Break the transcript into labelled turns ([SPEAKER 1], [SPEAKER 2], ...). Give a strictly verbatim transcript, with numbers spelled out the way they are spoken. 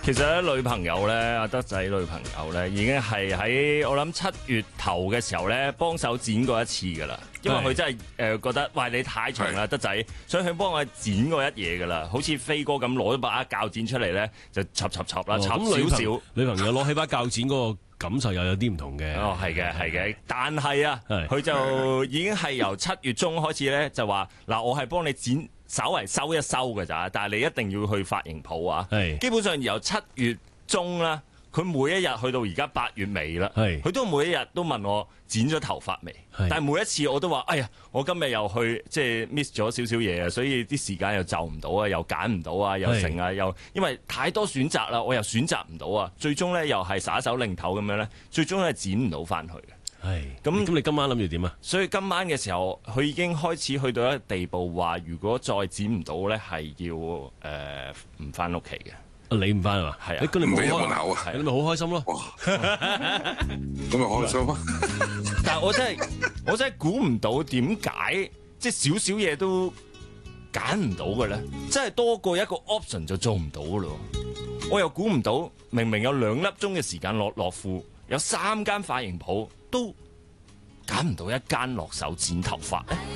[SPEAKER 1] 其實咧，女朋友咧，阿德仔女朋友咧，已經係喺我諗七月頭嘅時候咧，幫手剪過一次噶啦。因為佢真係誒、呃、覺得，喂，你太長啦，德仔，所以佢幫我剪過一嘢噶啦。好似飛哥咁攞咗把鉸剪出嚟咧，就插插插啦，插少少。
[SPEAKER 2] 女朋友攞起把鉸剪嗰個感受又有啲唔同嘅。
[SPEAKER 1] 哦，係嘅，係嘅。但係啊，佢就已經係由七月中開始咧，就話嗱，我係幫你剪。稍為收一收嘅咋，但係你一定要去髮型鋪啊！基本上由七月中啦，佢每一日去到而家八月尾啦，佢都每一日都問我剪咗頭髮未？但係每一次我都話：哎呀，我今日又去即係 miss 咗少少嘢啊，所以啲時間又就唔到啊，又揀唔到啊，又成啊，又因為太多選擇啦，我又選擇唔到啊，最終咧又係耍手擰頭咁樣咧，最終係剪唔到翻去嘅。
[SPEAKER 2] 係咁，咁你今晚諗住點啊？
[SPEAKER 1] 所以今晚嘅時候，佢已經開始去到一個地步，話如果再剪唔到咧，係要誒唔翻屋企嘅。
[SPEAKER 2] 你唔翻係嘛？
[SPEAKER 1] 係啊，
[SPEAKER 2] 咁你唔
[SPEAKER 3] 俾入門口啊？
[SPEAKER 2] 你咪好開心咯。
[SPEAKER 3] 咁咪開心啊！
[SPEAKER 1] 但係我真係我真係估唔到點解，即係少少嘢都揀唔到嘅咧，真係多過一個 option 就做唔到咯。我又估唔到，明明有兩粒鐘嘅時間落樂富。有三間髮型鋪都揀唔到一間落手剪頭髮咧。